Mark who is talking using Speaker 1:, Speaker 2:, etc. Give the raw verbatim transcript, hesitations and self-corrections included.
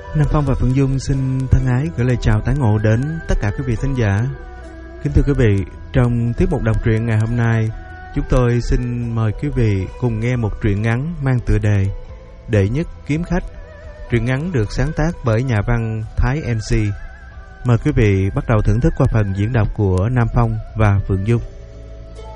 Speaker 1: Nam Phong và Phượng Dung xin thân ái gửi lời chào tái ngộ đến tất cả quý vị thính giả. Kính thưa quý vị, trong tiết mục đọc truyện ngày hôm nay, chúng tôi xin mời quý vị cùng nghe một truyện ngắn mang tựa đề Đệ Nhất Kiếm Khách. Truyện ngắn được sáng tác bởi nhà văn Thái em xê. Mời quý vị bắt đầu thưởng thức qua phần diễn đọc của Nam Phong và Phượng Dung.